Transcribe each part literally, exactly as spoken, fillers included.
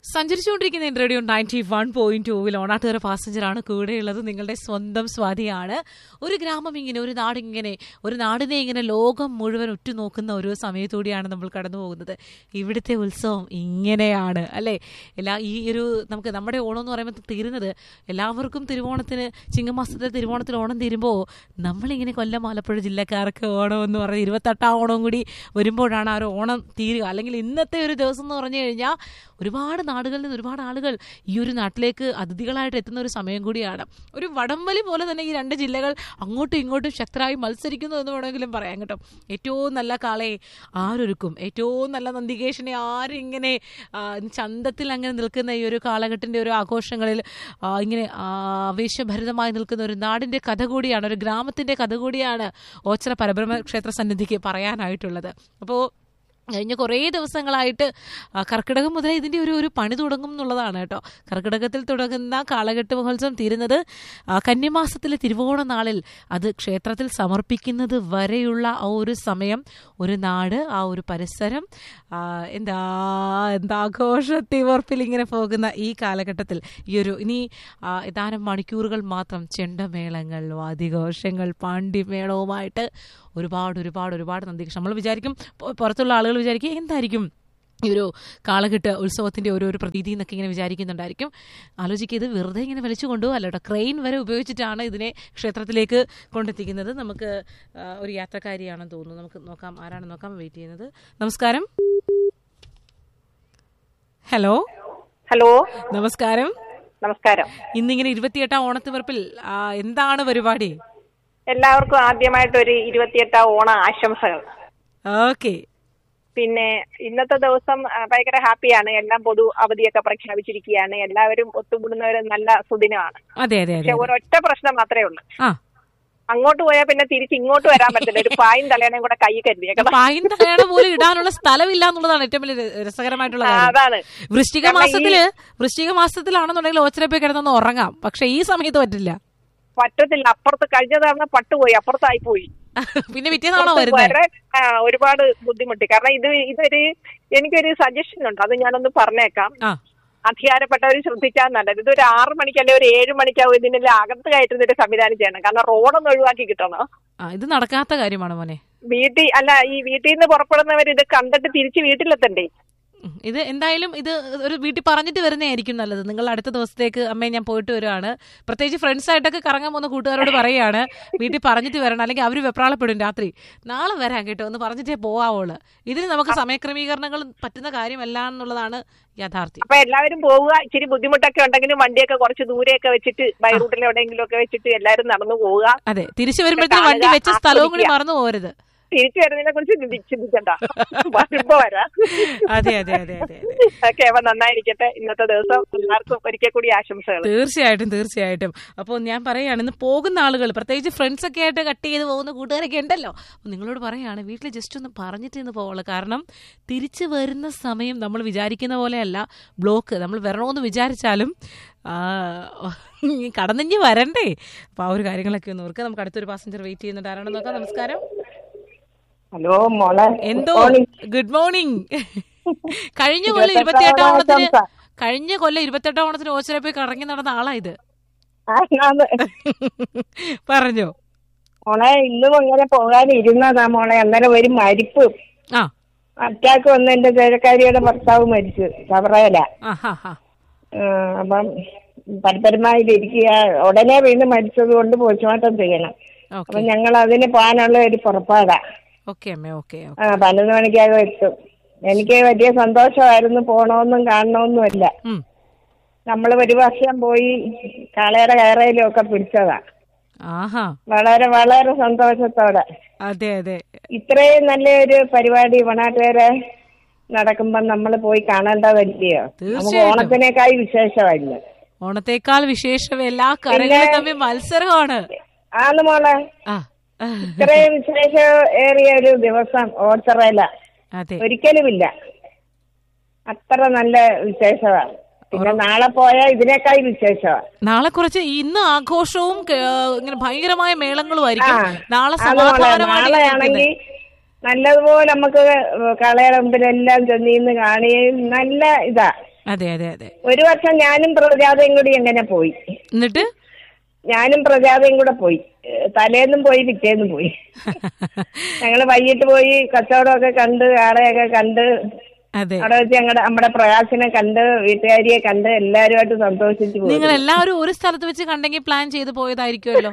സഞ്ചരിച്ചുകൊണ്ടിരിക്കുന്ന radio ninety one point ടൂവിൽ ഓണാട്ടുകര പാസഞ്ചറാണ് കൂടെയുള്ളത്. നിങ്ങളുടെ സ്വന്തം സ്വാതിയാണ്. ഒരു ഗ്രാമം ഇങ്ങനെ, ഒരു നാടിങ്ങനെ, ഒരു നാടിനെ ഇങ്ങനെ ലോകം മുഴുവൻ ഉറ്റുനോക്കുന്ന ഒരു സമയത്തൂടിയാണ് നമ്മൾ കടന്നു പോകുന്നത്. ഇവിടുത്തെ ഉത്സവം ഇങ്ങനെയാണ് അല്ലേ? എല്ലാ ഈ ഒരു നമുക്ക് നമ്മുടെ ഓണം എന്ന് പറയുമ്പോൾ തീരുന്നത് എല്ലാവർക്കും തിരുവോണത്തിന്, ചിങ്ങമാസത്തെ തിരുവോണത്തിന് ഓണം തീരുമ്പോൾ നമ്മളിങ്ങനെ കൊല്ലം ആലപ്പുഴ ജില്ലക്കാർക്ക് ഓണം എന്ന് പറഞ്ഞ് ഇരുപത്തെട്ടാം ഓണം കൂടി വരുമ്പോഴാണ് ആ ഒരു ഓണം തീരുക. അല്ലെങ്കിൽ ഇന്നത്തെ ഒരു ദിവസം എന്ന് പറഞ്ഞു കഴിഞ്ഞാൽ ഒരുപാട് നാടുകളിൽ നിന്ന് ഒരുപാട് ആളുകൾ ഈ ഒരു നാട്ടിലേക്ക് അതിഥികളായിട്ട് എത്തുന്ന ഒരു സമയം കൂടിയാണ്. ഒരു വടംവലി പോലെ തന്നെ ഈ രണ്ട് ജില്ലകൾ അങ്ങോട്ടും ഇങ്ങോട്ടും ശക്തരായി മത്സരിക്കുന്നു എന്ന് വേണമെങ്കിലും പറയാം കേട്ടോ. ഏറ്റവും നല്ല കാളയെ ആരൊരുക്കും, ഏറ്റവും നല്ല നന്ദികേശനെ ആരിങ്ങനെ ചന്തത്തിൽ അങ്ങനെ നിൽക്കുന്ന ഈ ഒരു കാലഘട്ടത്തിൻ്റെ ഒരു ആഘോഷങ്ങളിൽ ഇങ്ങനെ ആവേശഭരിതമായി നിൽക്കുന്ന ഒരു നാടിൻ്റെ കഥ കൂടിയാണ്, ഒരു ഗ്രാമത്തിൻ്റെ കഥ കൂടിയാണ് ഓച്ചിറ പരബ്രഹ്മ ക്ഷേത്ര സന്നിധിക്ക് പറയാനായിട്ടുള്ളത്. അപ്പോൾ കഴിഞ്ഞ കുറേ ദിവസങ്ങളായിട്ട് കർക്കിടകം മുതലേ ഇതിൻ്റെ ഒരു ഒരു പണി തുടങ്ങും എന്നുള്ളതാണ് കേട്ടോ. കർക്കിടകത്തിൽ തുടങ്ങുന്ന കാളകെട്ട് മഹോത്സവം തീരുന്നത് കന്നിമാസത്തിലെ തിരുവോണ നാളിൽ അത് ക്ഷേത്രത്തിൽ സമർപ്പിക്കുന്നത് വരെയുള്ള ആ ഒരു സമയം, ഒരു നാട്, ആ ഒരു പരിസരം എന്താ എന്താഘോഷത്തിവർപ്പിൽ ഇങ്ങനെ പോകുന്ന ഈ കാലഘട്ടത്തിൽ ഈ ഒരു ഇനി ഏതാനും മണിക്കൂറുകൾ മാത്രം ചെണ്ടമേളങ്ങൾ, വാദ്യഘോഷങ്ങൾ, പാണ്ഡിമേളവുമായിട്ട് ഒരുപാട് ഒരുപാട് ഒരുപാട് നന്ദി. നമ്മൾ വിചാരിക്കും, പുറത്തുള്ള ആളുകൾ വിചാരിക്കും എന്തായിരിക്കും ഈ ഒരു കാളകെട്ട് ഉത്സവത്തിൻ്റെ ഓരോ ഒരു പ്രതീതി എന്നൊക്കെ ഇങ്ങനെ വിചാരിക്കുന്നുണ്ടായിരിക്കും. ആലോചിക്കുക, ഇത് വെറുതെ ഇങ്ങനെ വലിച്ചു കൊണ്ടുപോകല്ല കേട്ടോ. ക്രെയിൻ വരെ ഉപയോഗിച്ചിട്ടാണ് ഇതിനെ ക്ഷേത്രത്തിലേക്ക് കൊണ്ടെത്തിക്കുന്നത്. നമുക്ക് ഒരു യാത്രക്കാരിയാണെന്ന് തോന്നുന്നു. നമുക്ക് നോക്കാം ആരാണെന്ന് നോക്കാം. വെയിറ്റ് ചെയ്യുന്നത്. നമസ്കാരം. ഹലോ ഹലോ നമസ്കാരം. നമസ്കാരം. ഇന്നിങ്ങനെ ഇരുപത്തിയെട്ടാം ഓണത്തിവർപ്പിൽ എന്താണ് പരിപാടി? എല്ലാവർക്കും ആദ്യമായിട്ടൊരു ഇരുപത്തിയെട്ടാം ഓണ ആശംസകൾ. ഓക്കെ. പിന്നെ ഇന്നത്തെ ദിവസം ഭയങ്കര ഹാപ്പിയാണ്. എല്ലാം പൊതു അവധിയൊക്കെ പ്രഖ്യാപിച്ചിരിക്കുകയാണ്. എല്ലാവരും ഒത്തുകൂടുന്ന ഒരു നല്ല സുദിനമാണ്. അതെ അതെ. പക്ഷെ ഒരൊറ്റ പ്രശ്നം മാത്രമേ ഉള്ളൂ. അങ്ങോട്ട് പോയാൽ പിന്നെ തിരിച്ച് ഇങ്ങോട്ട് വരാൻ പറ്റില്ല. ഒരു പായും തലയണയും കൂടെ കൈ കരുതിയേക്കണം. പായും തലയണ പോലും ഇടാനുള്ള സ്ഥലമില്ല എന്നുള്ളതാണ് ഏറ്റവും വലിയ രസകരമായിട്ടുള്ള കാര്യം. അതാണ്. വൃശ്ചിക മാസത്തില് വൃശ്ചിക മാസത്തിലാണെന്നുണ്ടെങ്കിൽ ഓച്ചിറപ്പേ കിടന്നൊന്ന് ഉറങ്ങാം. പക്ഷെ ഈ സമയത്ത് പറ്റില്ല പറ്റത്തില്ല. അപ്പുറത്ത് കഴിഞ്ഞ തവണ പട്ടുപോയി, അപ്പുറത്തായി പോയി. പിന്നെ പിറ്റേന്നാണോ വരുന്നത്? ഒരുപാട് ബുദ്ധിമുട്ടി. കാരണം ഇത് ഇതൊരു എനിക്കൊരു സജഷൻ ഉണ്ട്, അത് ഞാനൊന്ന് പറഞ്ഞേക്കാം. അധികാരപ്പെട്ടവർ ശ്രദ്ധിക്കാൻ നല്ലത്. ഇതൊരു ആറു മണിക്കല്ലേ ഒരു ഏഴു മണിക്കാവും ഇതിനെല്ലാം അകത്ത് കയറ്റുന്നൊരു സംവിധാനം ചെയ്യണം. കാരണം റോഡൊന്ന് ഒഴിവാക്കി കിട്ടണം. ഇത് നടക്കാത്ത കാര്യമാണ് മോനെ. വീട്ടിൽ അല്ല, ഈ വീട്ടിൽ നിന്ന് പുറപ്പെടുന്നവർ ഇത് കണ്ടിട്ട് തിരിച്ച് വീട്ടിലെത്തണ്ടേ? ഇത് എന്തായാലും ഇത് ഒരു വീട്ടിൽ പറഞ്ഞിട്ട് വരുന്നതായിരിക്കും നല്ലത്. നിങ്ങൾ അടുത്ത ദിവസത്തേക്ക് അമ്മേ ഞാൻ പോയിട്ട് വരുവാണ്, പ്രത്യേകിച്ച് ഫ്രണ്ട്സ് ആയിട്ടൊക്കെ കറങ്ങാൻ പോകുന്ന കൂട്ടുകാരോട് പറയുകയാണ് വീട്ടിൽ പറഞ്ഞിട്ട് വരണം, അല്ലെങ്കിൽ അവർ വെപ്രാളപ്പെടും രാത്രി. നാളെ വരാൻ കേട്ടോ എന്ന് പറഞ്ഞിട്ടേ പോവാവുള്ളൂ. ഇതിന് നമുക്ക് സമയക്രമീകരണങ്ങൾ പറ്റുന്ന കാര്യമല്ല എന്നുള്ളതാണ് യാഥാർത്ഥ്യം. അപ്പൊ എല്ലാവരും പോവുക. ഇച്ചിരി ബുദ്ധിമുട്ടൊക്കെ ഉണ്ടെങ്കിലും വണ്ടിയൊക്കെ കുറച്ച് ദൂരെയൊക്കെ വെച്ചിട്ട് ബൈ റൂട്ടിൽ എവിടെയെങ്കിലും ഒക്കെ വെച്ചിട്ട് എല്ലാവരും നടന്നു പോവുക. അതെ, തിരിച്ചു വരുമ്പോഴത്തേക്ക് വണ്ടി വെച്ച സ്ഥലവും കൂടി മറന്നു പോകരുത്. തിരിച്ചു വരുന്നതിനെ കുറിച്ച് ചിന്തിക്കണ്ട, വരുമ്പോ വരാം. അതെ അതെ അതെ അതെ. ഓക്കെ, അപ്പൊ നന്നായിരിക്കട്ടെ. ഇന്നത്തെ ദിവസം എല്ലാവർക്കും ഒരിക്കൽ കൂടി ആശംസകൾ. തീർച്ചയായിട്ടും തീർച്ചയായിട്ടും. അപ്പോൾ ഞാൻ പറയുകയാണ്, ഇന്ന് പോകുന്ന ആളുകൾ, പ്രത്യേകിച്ച് ഫ്രണ്ട്സ് ഒക്കെ ആയിട്ട് കട്ട് ചെയ്ത് പോകുന്ന കൂട്ടുകാരൊക്കെ ഉണ്ടല്ലോ, അപ്പോൾ നിങ്ങളോട് പറയുകയാണ് വീട്ടിൽ ജസ്റ്റ് ഒന്ന് പറഞ്ഞിട്ട് ഇന്ന് പോവുള്ളൂ. കാരണം തിരിച്ചു വരുന്ന സമയം നമ്മൾ വിചാരിക്കുന്ന പോലെയല്ല. ബ്ലോക്ക് നമ്മൾ വരണമെന്ന് വിചാരിച്ചാലും കടന്നിഞ്ഞ് വരണ്ടേ. അപ്പോൾ ആ ഒരു കാര്യങ്ങളൊക്കെ ഒന്ന് ഓർക്കുക. നമുക്ക് അടുത്തൊരു പാസഞ്ചർ വെയിറ്റ് ചെയ്യുന്നുണ്ട്. ആരാണെന്ന് നോക്കാം. നമസ്കാരം. ഹലോ മോളെ. എന്തോ ഗുഡ് മോർണിംഗ്. കഴിഞ്ഞ കൊല്ലം ഇരുപത്തിയെട്ടാം ഓണത്തിന് കഴിഞ്ഞ കൊല്ലം ഇരുപത്തെട്ടാം ഓണത്തിന് ഓച്ചിറ പോയി കറങ്ങി നടന്ന ആളാ ഇത്. പറഞ്ഞോ മോളെ. ഇന്നും അങ്ങനെ പോകാനിരുന്നതാ മോളെ. അന്നേരം ഒരു മരിപ്പ്, അറ്റാക്ക് വന്ന് എന്റെ ചേരക്കാരിയുടെ ഭർത്താവ് മരിച്ചു ചവറയില. അപ്പം പരപരമായിട്ടിരിക്കുക. ഉടനെ വീണ്ടും മരിച്ചത് കൊണ്ട് പോസ്റ്റ്മോർട്ടം ചെയ്യണം. അപ്പൊ ഞങ്ങൾ അതിന് പോകാനുള്ള ഒരു പുറപ്പാടാ. ആ പതിനൊന്ന് മണിക്കകം എത്തും. എനിക്ക് വലിയ സന്തോഷമായിരുന്നു. പോണോന്നും കാണണമെന്നും അല്ല. നമ്മൾ ഒരു വർഷം പോയി കാളയുടെ കയറയിലും ഒക്കെ പിടിച്ചതാ. വളരെ വളരെ സന്തോഷത്തോടെ. അതെ അതെ. ഇത്രയും നല്ലൊരു പരിപാടി വണാട്ടുകാരെ നടക്കുമ്പോ നമ്മൾ പോയി കാണേണ്ടതല്ലയോ? നമുക്ക് ഓണത്തിനേക്കാൾ വിശേഷമല്ല. ഓണത്തേക്കാൾ വിശേഷം എല്ലാ കരകളും തമ്മിൽ മത്സരമാണ്. ആന്ന് മോളെ. ഇത്രയും വിശേഷം ഏറിയ ഒരു ദിവസം ഓച്ചിറയില ഒരിക്കലുമില്ല. അത്ര നല്ല വിശേഷമാണ്. പിന്നെ നാളെ പോയാൽ ഇതിനേക്കാൾ വിശേഷമാണ്. നാളെ കുറച്ച് ഇന്ന് ആഘോഷവും ഇങ്ങനെ ഭയങ്കരമായ മേളങ്ങളും ആയിരിക്കും. നാളെ നാളെയാണെങ്കിൽ നല്ലതുപോലെ നമുക്ക് കളയുടെ മുമ്പിലെല്ലാം ചെന്നിന്ന് കാണുകയും നല്ല ഇതാ അതെ അതെ അതെ. ഒരു വർഷം ഞാനും പ്രജാതയും കൂടി എങ്ങനെ പോയി. എന്നിട്ട് ഞാനും പ്രജാതയും കൂടെ പോയി. തലേന്നും പോയി പിറ്റേന്നും പോയി. ഞങ്ങള് വൈകിട്ട് പോയി കച്ചവടമൊക്കെ കണ്ട് ആളെയൊക്കെ കണ്ട് അവിടെ വെച്ച് ഞങ്ങളുടെ നമ്മുടെ പ്രകാശനെ കണ്ട് വീട്ടുകാരിയെ കണ്ട് എല്ലാരുമായിട്ട് സന്തോഷിച്ചു പോയി. നിങ്ങൾ എല്ലാവരും ഒരു സ്ഥലത്ത് വെച്ച് കണ്ടെങ്കിൽ പ്ലാൻ ചെയ്ത് പോയതായിരിക്കുമല്ലോ.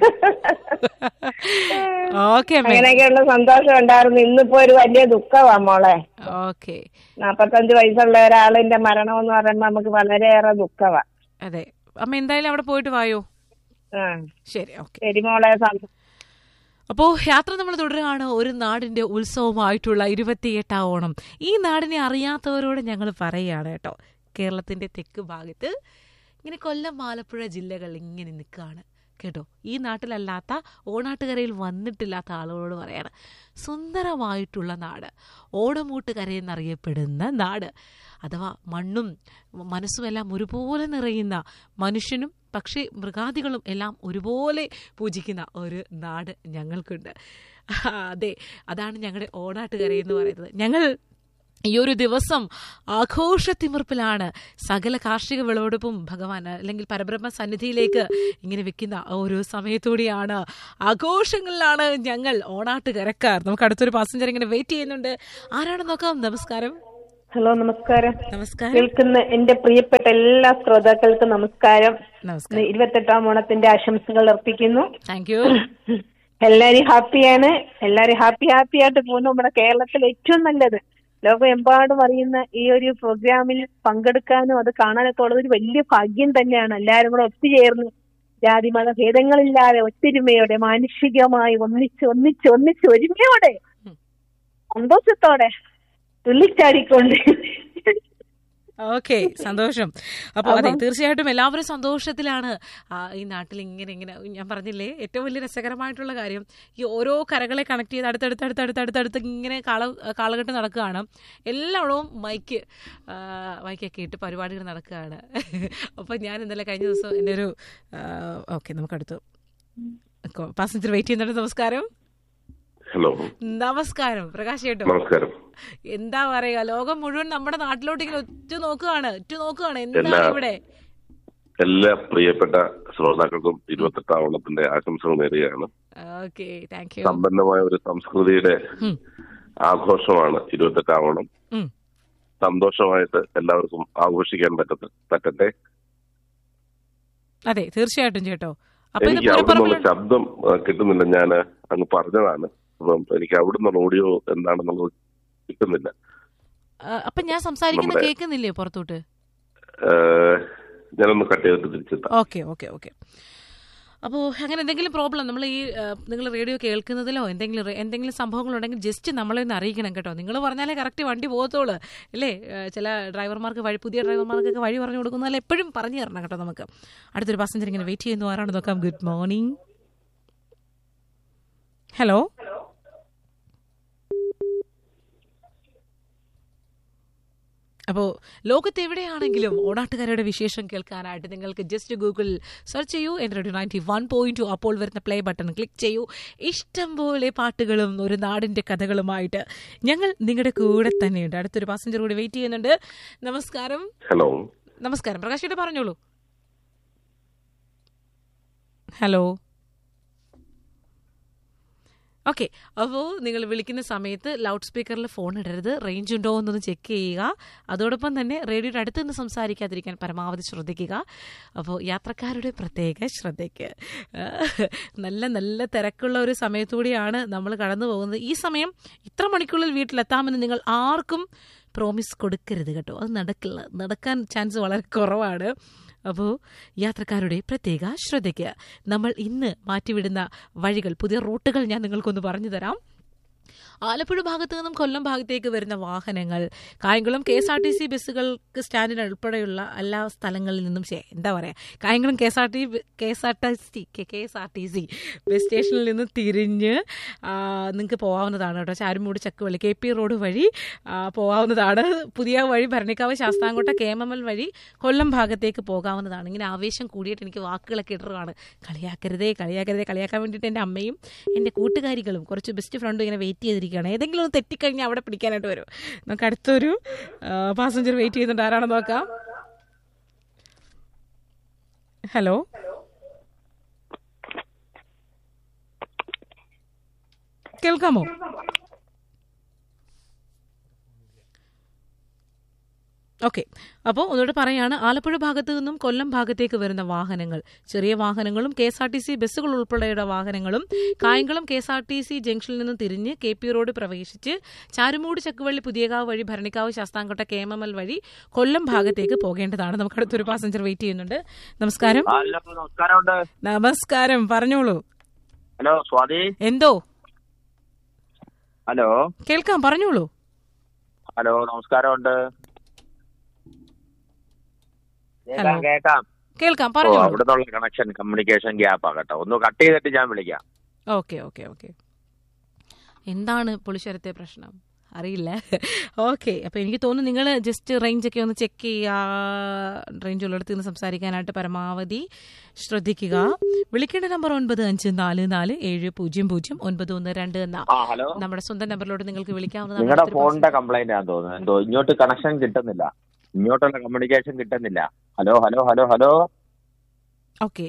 അങ്ങനെയൊക്കെയുള്ള സന്തോഷം ഉണ്ടായിരുന്നു. ഇന്നിപ്പോ ഒരു വലിയ ദുഃഖമാ മോളെ. ഓക്കെ. നാപ്പത്തഞ്ച് വയസ്സുള്ള ഒരാളിന്റെ മരണം എന്ന് പറയുമ്പോ നമുക്ക് വളരെയേറെ ദുഃഖമാ. അതെ അമ്മ, എന്തായാലും അവിടെ പോയിട്ട് വായോ. ശരി ഓക്കെ. ശരി മോളെ. അപ്പോൾ യാത്ര നമ്മൾ തുടരുകയാണ്. ഒരു നാടിന്റെ ഉത്സവമായിട്ടുള്ള ഇരുപത്തിയെട്ടാം ഓണം. ഈ നാടിനെ അറിയാത്തവരോട് ഞങ്ങൾ പറയുകയാണ് കേട്ടോ. കേരളത്തിന്റെ തെക്ക് ഭാഗത്ത് ഇങ്ങനെ കൊല്ലം, ആലപ്പുഴ ജില്ലകൾ ഇങ്ങനെ നിൽക്കുകയാണ് കേട്ടോ. ഈ നാട്ടിലല്ലാത്ത ഓണാട്ടുകരയിൽ വന്നിട്ടില്ലാത്ത ആളുകളോട് പറയാണ്, സുന്ദരമായിട്ടുള്ള നാട്, ഓണമൂട്ടുകരയെന്നറിയപ്പെടുന്ന നാട്, അഥവാ മണ്ണും മനസ്സുമെല്ലാം ഒരുപോലെ നിറയുന്ന, മനുഷ്യനും പക്ഷേ മൃഗാദികളും എല്ലാം ഒരുപോലെ പൂജിക്കുന്ന ഒരു നാട് ഞങ്ങൾക്കുണ്ട്. അതെ, അതാണ് ഞങ്ങളുടെ ഓണാട്ടുകരയെന്ന് പറയുന്നത്. ഞങ്ങൾ ഈ ഒരു ദിവസം ആഘോഷത്തിമിർപ്പിലാണ്. സകല കാർഷിക വിളവെടുപ്പും ഭഗവാൻ അല്ലെങ്കിൽ പരബ്രഹ്മ സന്നിധിയിലേക്ക് ഇങ്ങനെ വെക്കുന്ന ഒരു സമയത്തോടെയാണ്, ആഘോഷങ്ങളിലാണ് ഞങ്ങൾ ഓണാട്ടുകരക്കാർ. നമുക്ക് അടുത്തൊരു പാസഞ്ചർ ഇങ്ങനെ വെയിറ്റ് ചെയ്യുന്നുണ്ട്. ആരാണെന്ന് നോക്കാം. നമസ്കാരം. ഹലോ, നമസ്കാരം. നമസ്കാരം. കേൾക്കുന്ന എന്റെ പ്രിയപ്പെട്ട എല്ലാ ശ്രോതാക്കൾക്കും നമസ്കാരം. നമസ്കാരം. ഇരുപത്തെട്ടാം ഓണത്തിന്റെ ആശംസകൾ അർപ്പിക്കുന്നു. Thank you. എല്ലാരും ഹാപ്പിയാണ്. എല്ലാരും ഹാപ്പി ഹാപ്പി ആയിട്ട് പോകുന്നു. നമ്മുടെ കേരളത്തിൽ ഏറ്റവും നല്ലത്, ലോകമെമ്പാടും അറിയുന്ന ഈ ഒരു പ്രോഗ്രാമിൽ പങ്കെടുക്കാനും അത് കാണാനൊക്കെ ഉള്ളത് ഒരു വലിയ ഭാഗ്യം തന്നെയാണ്. എല്ലാവരും കൂടെ ഒത്തുചേർന്ന് ജാതി മത ഭേദങ്ങളില്ലാതെ ഒത്തൊരുമയോടെ മാനുഷികമായി ഒന്നിച്ച് ഒന്നിച്ച് ഒന്നിച്ച് ഒരുമയോടെ സന്തോഷത്തോടെ തുള്ളിച്ചാടിക്കൊണ്ട്. ഓക്കെ, സന്തോഷം. അപ്പോൾ അതെ, തീർച്ചയായിട്ടും എല്ലാവരും സന്തോഷത്തിലാണ്. ഈ നാട്ടിൽ ഇങ്ങനെ ഇങ്ങനെ ഞാൻ പറഞ്ഞില്ലേ, ഏറ്റവും വലിയ രസകരമായിട്ടുള്ള കാര്യം ഈ ഓരോ കരകളെ കണക്ട് ചെയ്ത് അടുത്തടുത്ത് അടുത്തടുത്ത് അടുത്തടുത്ത് ഇങ്ങനെ കാള കാളകെട്ട് നടക്കുകയാണ്. എല്ലായിടവും മൈക്ക് മൈക്കൊക്കെ ഇട്ട് പരിപാടികൾ നടക്കുകയാണ്. അപ്പോൾ ഞാൻ ഇന്നലെ കഴിഞ്ഞ ദിവസം എൻ്റെ ഒരു ഓക്കെ നമുക്കടുത്ത് പാസഞ്ചർ വെയിറ്റ് ചെയ്യുന്നുണ്ട്. നമസ്കാരം. ഹലോ, നമസ്കാരം. പ്രകാശ് ചേട്ടോ. നമസ്കാരം. എന്താ പറയാ, ലോകം മുഴുവൻ നമ്മുടെ നാട്ടിലോട്ട് ഇങ്ങനെ ഒറ്റ നോക്കുകയാണ് ഒറ്റ നോക്കുകയാണ് എന്താണ് ഇവിടെ. എല്ലാ പ്രിയപ്പെട്ട ശ്രോതാക്കൾക്കും ഇരുപത്തെട്ടാം ഓണത്തിന്റെ ആശംസകൾ നേരുകയാണ്. Okay, thank you. സമ്പന്നമായ ഒരു സംസ്കൃതിയുടെ ആഘോഷമാണ് ഇരുപത്തെട്ടാം ഓണം. സന്തോഷമായിട്ട് എല്ലാവർക്കും ആഘോഷിക്കാൻ പറ്റത്തെ പറ്റട്ടെ. അതെ, തീർച്ചയായിട്ടും ചേട്ടോ. എനിക്ക് അവിടെ നിന്നുള്ള ശബ്ദം കിട്ടുന്നില്ല. ഞാൻ അങ്ങ് പറഞ്ഞതാണ്. അപ്പം എനിക്ക് അവിടെ നിന്നുള്ള ഓഡിയോ എന്താണെന്നുള്ളത് കിട്ടുന്നില്ല. അപ്പൊ ഞാൻ സംസാരിക്കുന്നത് കേൾക്കുന്നില്ലേ പുറത്തോട്ട്? ഞാനൊന്ന് കട്ട് ചെയ്തിട്ട് തിരിച്ചെത്താം. Okay okay okay. അപ്പോൾ അങ്ങനെ എന്തെങ്കിലും പ്രോബ്ലം നമ്മൾ ഈ നിങ്ങൾ റേഡിയോ കേൾക്കുന്നതിലോ എന്തെങ്കിലും എന്തെങ്കിലും സംഭവങ്ങളുണ്ടെങ്കിൽ ജസ്റ്റ് നമ്മളെ ഒന്ന് അറിയിക്കണം കേട്ടോ. നിങ്ങൾ പറഞ്ഞാലേ കറക്റ്റ് വണ്ടി പോകത്തുള്ളൂ അല്ലേ? ചില ഡ്രൈവർമാർക്ക് വഴി പുതിയ ഡ്രൈവർമാർക്കൊക്കെ വഴി പറഞ്ഞു കൊടുക്കുന്നതിൽ എപ്പോഴും പറഞ്ഞു തരണം കേട്ടോ. നമുക്ക് അടുത്തൊരു പാസഞ്ചർ ഇങ്ങനെ വെയിറ്റ് ചെയ്യുന്നു. ആരാണ് നോക്കാം. Good morning. ഹലോ. അപ്പോൾ ലോകത്ത് എവിടെയാണെങ്കിലും ഓണാട്ടുകാരുടെ വിശേഷം കേൾക്കാനായിട്ട് നിങ്ങൾക്ക് ജസ്റ്റ് ഗൂഗിൾ സെർച്ച് ചെയ്യൂ, എൻ്റെ radio ninety one point two. അപ്പോൾ വരുന്ന പ്ലേ ബട്ടൺ ക്ലിക്ക് ചെയ്യൂ. ഇഷ്ടം പോലെ പാട്ടുകളും ഒരു നാടിൻ്റെ കഥകളുമായിട്ട് ഞങ്ങൾ നിങ്ങളുടെ കൂടെ തന്നെയുണ്ട്. അടുത്തൊരു പാസഞ്ചർ കൂടി വെയിറ്റ് ചെയ്യുന്നുണ്ട്. നമസ്കാരം. ഹലോ. നമസ്കാരം. പ്രകാശ് പറഞ്ഞോളൂ. ഹലോ. ഓക്കെ, അപ്പോൾ നിങ്ങൾ വിളിക്കുന്ന സമയത്ത് ലൗഡ് സ്പീക്കറിൽ ഫോൺ ഇടരുത്. റേഞ്ച് ഉണ്ടോ എന്നൊന്ന് ചെക്ക് ചെയ്യുക. അതോടൊപ്പം തന്നെ റേഡിയോയുടെ അടുത്ത് നിന്ന് സംസാരിക്കാതിരിക്കാൻ പരമാവധി ശ്രദ്ധിക്കുക. അപ്പോൾ യാത്രക്കാരുടെ പ്രത്യേക ശ്രദ്ധയ്ക്ക്. നല്ല നല്ല തിരക്കുള്ള ഒരു സമയത്തൂടെയാണ് നമ്മൾ കടന്നു പോകുന്നത്. ഈ സമയം ഇത്ര മണിക്കുള്ളിൽ വീട്ടിലെത്താമെന്ന് നിങ്ങൾ ആർക്കും പ്രോമിസ് കൊടുക്കരുത് കേട്ടോ. അത് നടക്കില്ല, നടക്കാൻ ചാൻസ് വളരെ കുറവാണ്. അപ്പോൾ യാത്രക്കാരുടെ പ്രത്യേക ശ്രദ്ധയ്ക്ക്. നമ്മൾ ഇന്ന് മാറ്റിവിടുന്ന വഴികൾ, പുതിയ റൂട്ടുകൾ ഞാൻ നിങ്ങൾക്കൊന്ന് പറഞ്ഞു തരാം. ആലപ്പുഴ ഭാഗത്തു നിന്നും കൊല്ലം ഭാഗത്തേക്ക് വരുന്ന വാഹനങ്ങൾ Kayamkulam K S R T C ബസ്സുകൾക്ക് സ്റ്റാൻഡിന് ഉൾപ്പെടെയുള്ള എല്ലാ സ്ഥലങ്ങളിൽ നിന്നും എന്താ പറയുക Kayamkulam K S R T K S R T C K S R T C bus സ്റ്റേഷനിൽ നിന്ന് തിരിഞ്ഞ് നിങ്ങൾക്ക് പോകാവുന്നതാണ് കേട്ടോ. Charummood Chakkuvalli K P road വഴി പോകാവുന്നതാണ്. പുതിയ വഴി Bharanikkavu Sasthamkotta K M M L വഴി കൊല്ലം ഭാഗത്തേക്ക് പോകാവുന്നതാണ്. ഇങ്ങനെ ആവേശം കൂടിയിട്ട് എനിക്ക് വാക്കുകളൊക്കെ ഇടുകയാണ്. കളിയാക്കരുതേ കളിയാക്കരുതേ കളിയാക്കാൻ വേണ്ടിയിട്ട് എൻ്റെ അമ്മയും എൻ്റെ കൂട്ടുകാരികളും കുറച്ച് ബെസ്റ്റ് ഫ്രണ്ടും ഇങ്ങനെ വെയിറ്റ് ചെയ്തിരിക്കുകയാണ്. ഏതെങ്കിലും ഒന്ന് തെറ്റിക്കഴിഞ്ഞാൽ അവിടെ പിടിക്കാനായിട്ട് വരും. നമുക്ക് അടുത്തൊരു പാസഞ്ചർ വെയിറ്റ് ചെയ്യുന്നുണ്ട്. ആരാണെന്ന് നോക്കാം. ഹലോ, കേൾക്കാമോ? ഓക്കെ, അപ്പോൾ ഒന്നുകൂടെ പറയാണ്, ആലപ്പുഴ ഭാഗത്തു നിന്നും കൊല്ലം ഭാഗത്തേക്ക് വരുന്ന വാഹനങ്ങൾ, ചെറിയ വാഹനങ്ങളും K S R T C ബസ്സുകൾ ഉൾപ്പെടെയുള്ള വാഹനങ്ങളും Kayamkulam K S R T C ജംഗ്ഷനിൽ നിന്ന് തിരിഞ്ഞ് കെ പി റോഡ് പ്രവേശിച്ച് ചാരുമൂട് ചക്കുവള്ളി പുതിയകാവ് വഴി Bharanikkavu Sasthamkotta K M M L വഴി കൊല്ലം ഭാഗത്തേക്ക് പോകേണ്ടതാണ്. നമുക്ക് അടുത്തൊരു പാസഞ്ചർ വെയിറ്റ് ചെയ്യുന്നുണ്ട്. നമസ്കാരം. നമസ്കാരം, പറഞ്ഞോളൂ. ഹലോ സ്വാതി. എന്തോ? ഹലോ, കേൾക്കാം, പറഞ്ഞോളൂ. ഹലോ, നമസ്കാരമുണ്ട്. കേൾക്കാം കേൾക്കാം, പറഞ്ഞു. അവിടുന്നുള്ള കണക്ഷൻ കമ്മ്യൂണിക്കേഷൻ ഗ്യാപ്പാ കേട്ടോ, ഒന്ന് കട്ട് ചെയ്തിട്ട് ഞാൻ വിളിക്കാം. Okay okay okay. എന്താണ് പുളിശ്ശേരത്തെ പ്രശ്നം അറിയില്ല. ഓക്കെ, അപ്പോൾ എനിക്ക് തോന്നുന്നു നിങ്ങൾ ജസ്റ്റ് റേഞ്ചൊക്കെ ഒന്ന് ചെക്ക് ചെയ്യുക, റേഞ്ച് ഉള്ളിടത്ത് നിന്ന് സംസാരിക്കാനായിട്ട് പരമാവധി ശ്രദ്ധിക്കുക. വിളിക്കേണ്ട നമ്പർ ഒൻപത് അഞ്ച് നാല് നാല് ഏഴ് പൂജ്യം പൂജ്യം ഒൻപത് ഒന്ന് രണ്ട് എന്ന നമ്മുടെ സ്വന്തം നമ്പറിലോട്ട് നിങ്ങൾക്ക് വിളിക്കാവുന്നതാണ്. നിങ്ങളുടെ ഫോണിന്റെ കംപ്ലൈന്റ് ആണെന്ന് തോന്നുന്നു, എന്തോ ഇങ്ങോട്ട് കണക്ഷൻ കിട്ടുന്നില്ല, ഇങ്ങോട്ടുള്ള കമ്മ്യൂണിക്കേഷൻ കിട്ടുന്നില്ല. Hello hello hello hello. Okay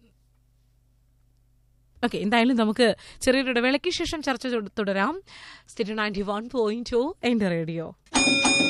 okay എന്തായാലും നമുക്ക് ചെറിയൊരു ഇടവേളയ്ക്ക് ശേഷം ചർച്ച തുടരാം. Stadium ninety one point two എന്റെ റേഡിയോ.